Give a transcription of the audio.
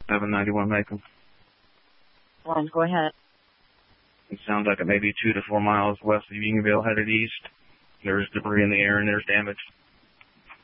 791 Macon. Well, go ahead. It sounds like it may be 2 to 4 miles west of Unionville, headed east. There's debris in the air and there's damage.